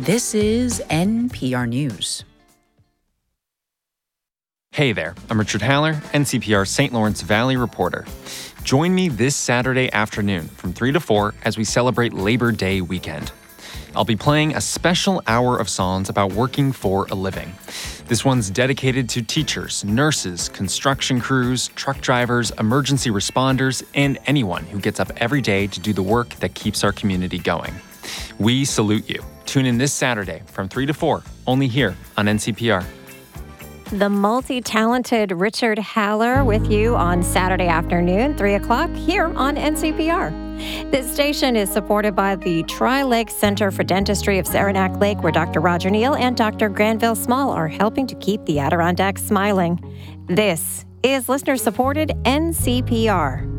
This is NPR News. Hey there, I'm Richard Haller, NCPR St. Lawrence Valley reporter. Join me this Saturday afternoon from 3 to 4 as we celebrate Labor Day weekend. I'll be playing a special hour of songs about working for a living. This one's dedicated to teachers, nurses, construction crews, truck drivers, emergency responders, and anyone who gets up every day to do the work that keeps our community going. We salute you. Tune in this Saturday from 3 to 4, only here on NCPR. The multi-talented Richard Haller with you on Saturday afternoon, 3 o'clock, here on NCPR. This station is supported by the Tri-Lake Center for Dentistry of Saranac Lake, where Dr. Roger Neal and Dr. Granville Small are helping to keep the Adirondacks smiling. This is listener-supported NCPR.